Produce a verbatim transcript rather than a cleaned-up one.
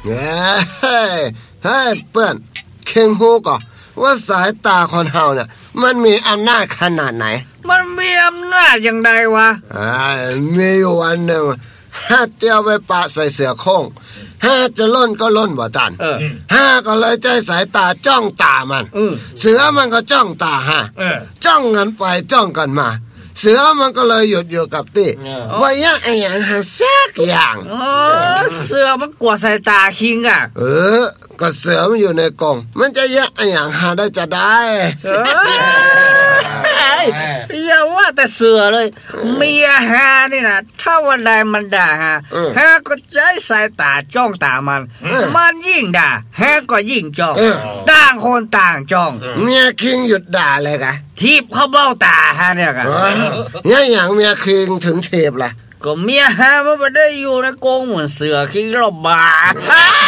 เฮ้ยเฮ้ยเพื่อนเข่งฮู้ก่อว่าสายตาคนเฮาเนี่ยมันมีอำนาจขนาดไหนมันมีอำนาจอย่างใดวะอ่ามีอยู่วันหนึ่งห้าเตียวไปปะใส่เสือโคร่งห้าจะล่นก็ล่นบ่ตันห้าก็เลยใจสายตาจ้องตามันเสือมันก็จ้องตาห้าจ้องกันไปจ้องกันมาเสือมันก็เลยหยุดอยู่กับที่ว่าอยากไอ้อย่างหาสักอย่างเสือมันกลัวสายตาคิงอ่ะเออก็เสือมันอยู่ในกรงมันจะอยากไอ้อย่างหาได้จะได้อย่าว่าแต่เสือเลยเมียฮานี่นะถ้าวันใดมันด่าฮะฮาก็ใจสายตาจ้องตามันมันยิ่งด่าฮาก็ยิ่งจ้องต่างคนต่างจ้องเมียคิงหยุดด่าเลยกะทีบเขาเบ้าตาฮะเนี่ยกะเนี่ยอย่างเมียคิงถึงเทปล่ะก็เมียฮามันไม่ได้อยู่ในกรงเหมือนเสือคิงหรอกบ้า